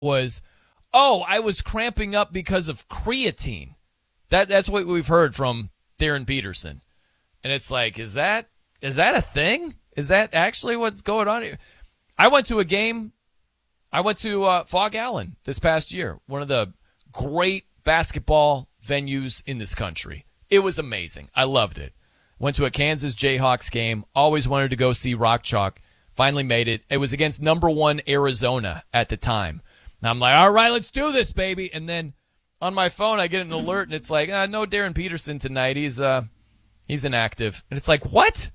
was, oh, I was cramping up because of creatine. That's what we've heard from Darren Peterson. And it's like, is that a thing? Is that actually what's going on here? I went to a game. I went to Fog Allen this past year, one of the great basketball venues in this country. It was amazing. I loved it. Went to a Kansas Jayhawks game. Always wanted to go see Rock Chalk. Finally made it. It was against number 1 Arizona at the time. And I'm like, all right, let's do this, baby. And then on my phone, I get an alert, and it's like, no Darren Peterson tonight. He's inactive. And it's like, what?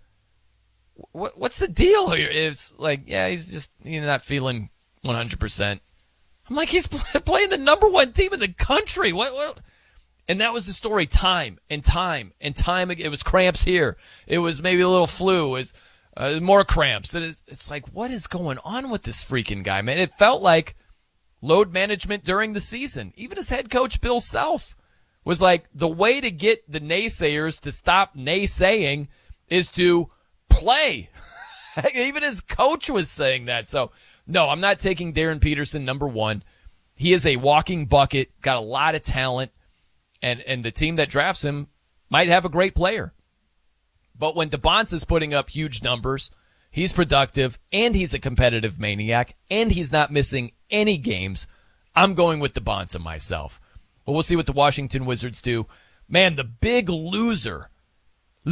What's the deal here? It's like, yeah, he's not feeling 100%. I'm like, he's playing the number 1 team in the country. What? And that was the story time and time and time. It was cramps here. It was maybe a little flu. It was more cramps. And it's like, what is going on with this freaking guy, man? It felt like load management during the season. Even his head coach, Bill Self, was like, the way to get the naysayers to stop naysaying is to play. Even his coach was saying that. So, no, I'm not taking Darren Peterson number 1. He is a walking bucket, got a lot of talent, and the team that drafts him might have a great player. But when DeBonce is putting up huge numbers, he's productive, and he's a competitive maniac, and he's not missing any games, I'm going with DeBonce myself. But we'll see what the Washington Wizards do. Man, the big loser in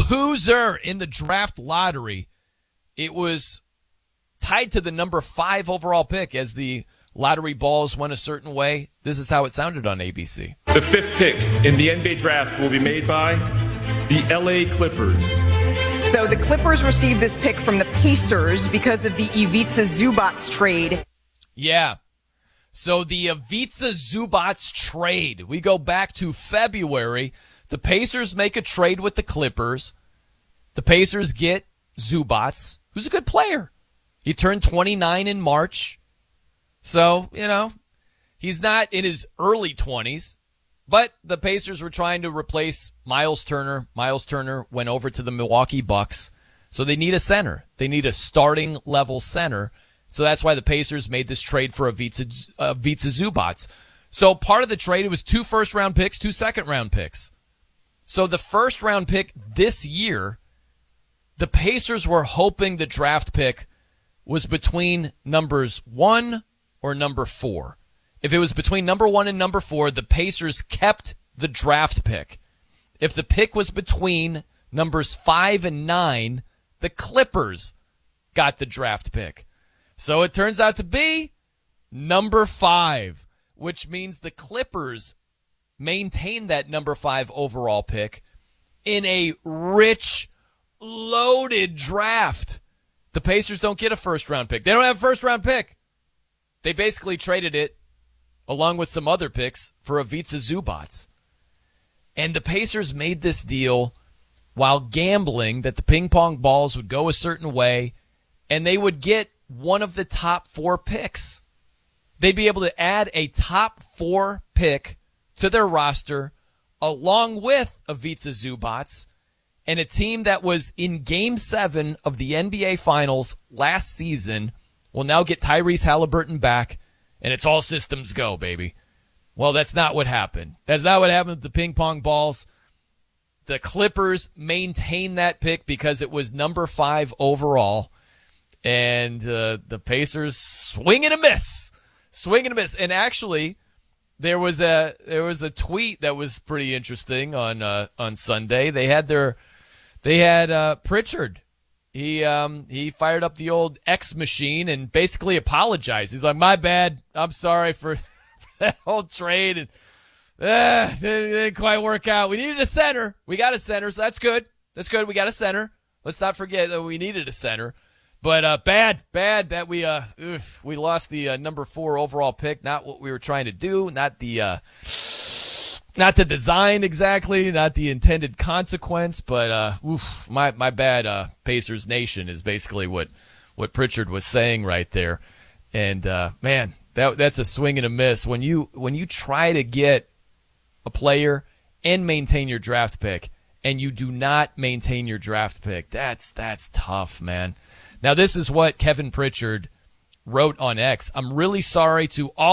the draft lottery, it was tied to the number 5 overall pick as the lottery balls went a certain way. This is how it sounded on ABC. The 5th pick in the NBA draft will be made by the LA Clippers. So the Clippers received this pick from the Pacers because of the Ivica Zubac trade. Yeah. So the Ivica Zubac trade. We go back to February. The Pacers make a trade with the Clippers. The Pacers get Zubac, who's a good player. He turned 29 in March. So, he's not in his early 20s, but the Pacers were trying to replace Miles Turner. Miles Turner went over to the Milwaukee Bucks, so they need a center. They need a starting level center. So that's why the Pacers made this trade for Ivica Zubac. So part of the trade, it was 2 first-round picks, 2 second-round picks. So the first-round pick this year, the Pacers were hoping the draft pick was between numbers 1 or number 4. If it was between number 1 and number 4, the Pacers kept the draft pick. If the pick was between numbers 5 and 9, the Clippers got the draft pick. So it turns out to be number 5, which means the Clippers maintain that number 5 overall pick in a rich, loaded draft. The Pacers don't get a first-round pick. They don't have a first-round pick. They basically traded it, along with some other picks, for Ivica Zubac. And the Pacers made this deal while gambling that the ping-pong balls would go a certain way, and they would get one of the top 4 picks. They'd be able to add a top 4 pick to their roster, along with Ivica Zubac, and a team that was in Game 7 of the NBA Finals last season will now get Tyrese Halliburton back, and it's all systems go, baby. Well, that's not what happened. That's not what happened with the ping pong balls. The Clippers maintained that pick because it was number 5 overall, and the Pacers swing and a miss. Swing and a miss. And actually, there was a tweet that was pretty interesting on Sunday. They had Pritchard. He fired up the old X machine and basically apologized. He's like, my bad. I'm sorry for that whole trade. And didn't quite work out. We needed a center. We got a center, so that's good. That's good. We got a center. Let's not forget that we needed a center. But bad that we lost the number 4 overall pick. Not what we were trying to do. Not the design exactly. Not the intended consequence. But my bad. Pacers Nation is basically what Pritchard was saying right there. And man, that's a swing and a miss when you try to get a player and maintain your draft pick, and you do not maintain your draft pick. That's tough, man. Now, this is what Kevin Pritchard wrote on X, I'm really sorry to all